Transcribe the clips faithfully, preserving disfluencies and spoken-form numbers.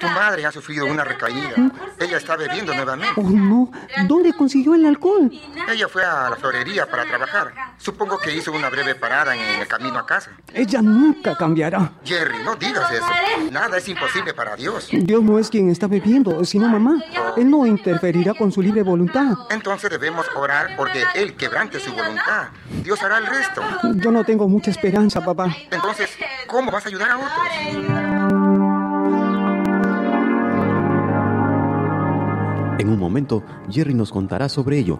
Tu madre ha sufrido una recaída. ¿Mm? Ella está bebiendo nuevamente. Oh, no. ¿Dónde consiguió el alcohol? Ella fue a la florería para trabajar. Supongo que hizo una breve parada en el camino a casa. Ella nunca cambiará. Jerry, no digas eso. Nada es imposible para Dios. Dios no es quien está bebiendo, sino mamá. Él no interferirá con su libre voluntad. Entonces debemos orar porque Él quebrante su voluntad. Dios hará el resto. Yo no tengo mucha esperanza, papá. Entonces, ¿cómo vas a ayudar a otros? En un momento, Jerry nos contará sobre ello.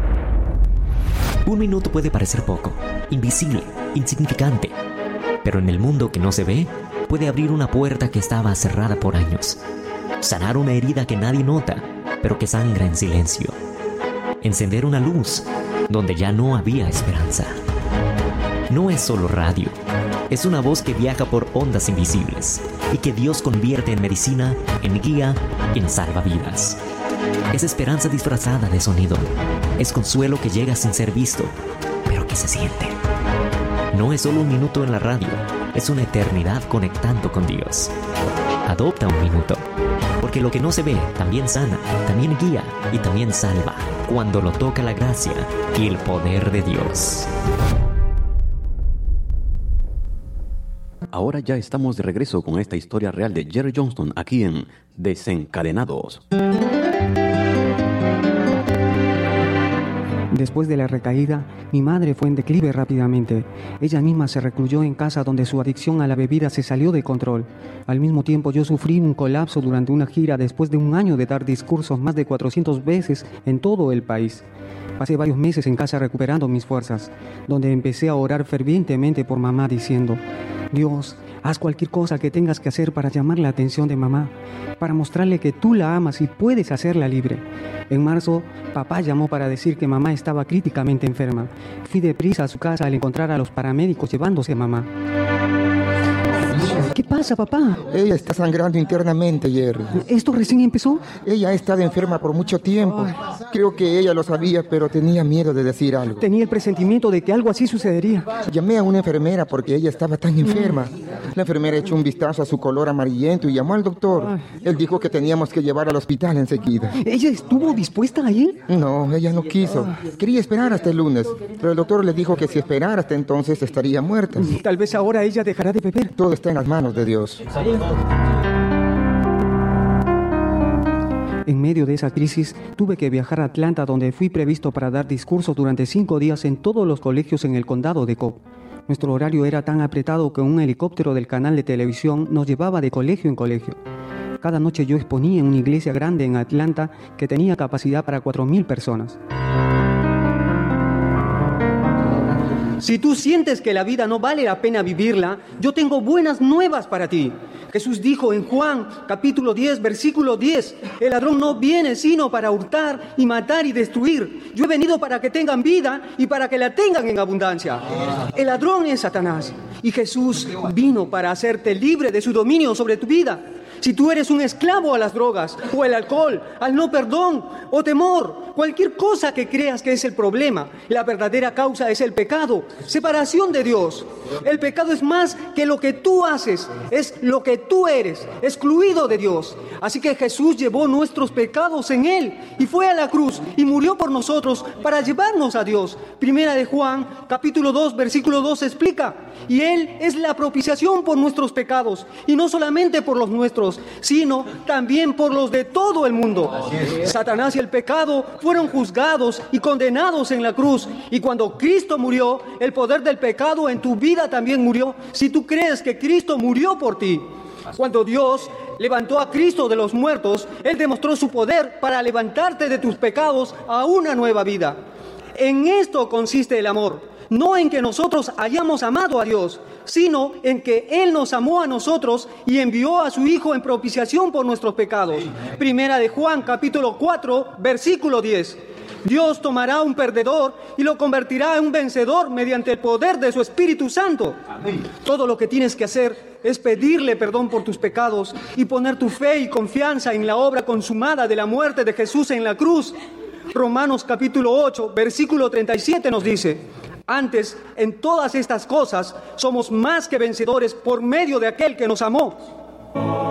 Un minuto puede parecer poco, invisible, insignificante, pero en el mundo que no se ve, puede abrir una puerta que estaba cerrada por años, sanar una herida que nadie nota, pero que sangra en silencio, encender una luz donde ya no había esperanza. No es solo radio, es una voz que viaja por ondas invisibles y que Dios convierte en medicina, en guía, en salvavidas. Es esperanza disfrazada de sonido. Es consuelo que llega sin ser visto, pero que se siente. No es solo un minuto en la radio, es una eternidad conectando con Dios. Adopta un minuto, porque lo que no se ve también sana, también guía y también salva, cuando lo toca la gracia y el poder de Dios. Ahora ya estamos de regreso con esta historia real de Jerry Johnston aquí en Desencadenados. Después de la recaída, mi madre fue en declive rápidamente. Ella misma se recluyó en casa donde su adicción a la bebida se salió de control. Al mismo tiempo yo sufrí un colapso durante una gira después de un año de dar discursos más de cuatrocientas veces en todo el país. Pasé varios meses en casa recuperando mis fuerzas, donde empecé a orar fervientemente por mamá diciendo: Dios, haz cualquier cosa que tengas que hacer para llamar la atención de mamá, para mostrarle que tú la amas y puedes hacerla libre. En marzo, papá llamó para decir que mamá estaba críticamente enferma. Fui deprisa a su casa al encontrar a los paramédicos llevándose a mamá. ¿Qué pasa, papá? Ella está sangrando internamente, Jerry. ¿Esto recién empezó? Ella ha estado enferma por mucho tiempo. Creo que ella lo sabía, pero tenía miedo de decir algo. Tenía el presentimiento de que algo así sucedería. Llamé a una enfermera porque ella estaba tan enferma. La enfermera echó un vistazo a su color amarillento y llamó al doctor. Él dijo que teníamos que llevarla al hospital enseguida. ¿Ella estuvo dispuesta a ir? No, ella no quiso. Quería esperar hasta el lunes, pero el doctor le dijo que si esperara hasta entonces estaría muerta. Tal vez ahora ella dejará de beber. Todo está en las manos de Dios. En medio de esa crisis, tuve que viajar a Atlanta, donde fui previsto para dar discursos durante cinco días en todos los colegios en el condado de Cobb. Nuestro horario era tan apretado que un helicóptero del canal de televisión nos llevaba de colegio en colegio. Cada noche yo exponía en una iglesia grande en Atlanta que tenía capacidad para cuatro mil personas. Si tú sientes que la vida no vale la pena vivirla, yo tengo buenas nuevas para ti. Jesús dijo en Juan, capítulo diez, versículo diez, el ladrón no viene sino para hurtar y matar y destruir. Yo he venido para que tengan vida y para que la tengan en abundancia. El ladrón es Satanás y Jesús vino para hacerte libre de su dominio sobre tu vida. Si tú eres un esclavo a las drogas, o al alcohol, al no perdón, o temor, cualquier cosa que creas que es el problema, la verdadera causa es el pecado, separación de Dios. El pecado es más que lo que tú haces, es lo que tú eres, excluido de Dios. Así que Jesús llevó nuestros pecados en Él y fue a la cruz y murió por nosotros para llevarnos a Dios. Primera de Juan, capítulo dos, versículo dos explica: y Él es la propiciación por nuestros pecados, y no solamente por los nuestros, sino también por los de todo el mundo. Satanás y el pecado fueron juzgados y condenados en la cruz, y cuando Cristo murió, el poder del pecado en tu vida también murió, si tú crees que Cristo murió por ti. Cuando Dios levantó a Cristo de los muertos, Él demostró su poder para levantarte de tus pecados a una nueva vida. En esto consiste el amor, no en que nosotros hayamos amado a Dios, sino en que Él nos amó a nosotros y envió a su Hijo en propiciación por nuestros pecados. Primera de Juan, capítulo cuatro, versículo diez. Dios tomará un perdedor y lo convertirá en un vencedor mediante el poder de su Espíritu Santo. Amén. Todo lo que tienes que hacer es pedirle perdón por tus pecados y poner tu fe y confianza en la obra consumada de la muerte de Jesús en la cruz. Romanos capítulo ocho, versículo treinta y siete nos dice: antes, en todas estas cosas, somos más que vencedores por medio de aquel que nos amó.